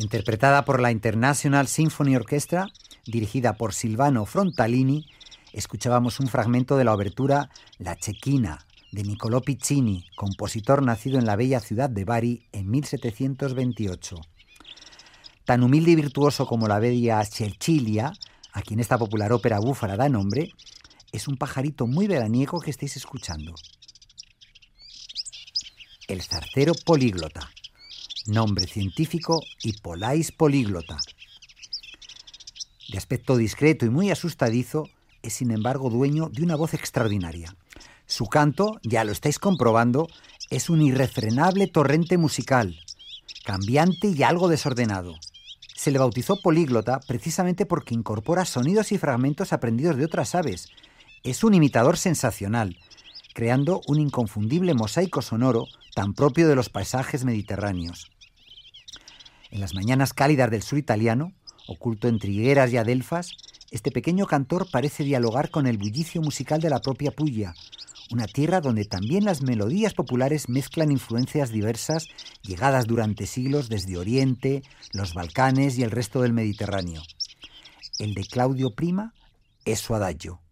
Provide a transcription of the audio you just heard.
Interpretada por la International Symphony Orchestra, dirigida por Silvano Frontalini, escuchábamos un fragmento de la obertura La Cecchina, de Niccolò Piccini, compositor nacido en la bella ciudad de Bari en 1728. Tan humilde y virtuoso como la bella Cecilia, a quien esta popular ópera búfara da nombre, es un pajarito muy veraniego que estáis escuchando. El zarcero políglota. Nombre científico Hippolais políglota. De aspecto discreto y muy asustadizo, es sin embargo dueño de una voz extraordinaria. Su canto, ya lo estáis comprobando, es un irrefrenable torrente musical, cambiante y algo desordenado. Se le bautizó políglota precisamente porque incorpora sonidos y fragmentos aprendidos de otras aves. Es un imitador sensacional, creando un inconfundible mosaico sonoro tan propio de los paisajes mediterráneos. En las mañanas cálidas del sur italiano, oculto entre higueras y adelfas, este pequeño cantor parece dialogar con el bullicio musical de la propia Puglia, una tierra donde también las melodías populares mezclan influencias diversas llegadas durante siglos desde Oriente, los Balcanes y el resto del Mediterráneo. El de Claudio Prima es su adagio.